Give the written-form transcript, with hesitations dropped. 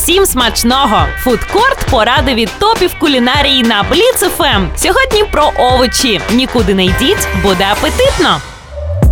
Всім смачного! Фудкорт – поради від топів кулінарії на Бліц ФМ. Сьогодні про овочі. Нікуди не йдіть, буде апетитно!